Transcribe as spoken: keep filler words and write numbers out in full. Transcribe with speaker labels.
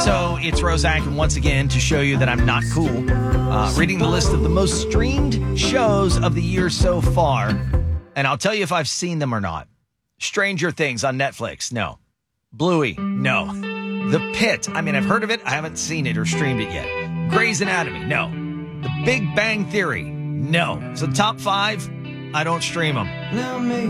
Speaker 1: So it's Roszak, and once again, to show you that I'm not cool, uh, reading the list of the most streamed shows of the year so far, and I'll tell you if I've seen them or not. Stranger Things on Netflix, no. Bluey, no. The Pit, I mean, I've heard of it, I haven't seen it or streamed it yet. Grey's Anatomy, no. The Big Bang Theory, no. So top five, I don't stream them.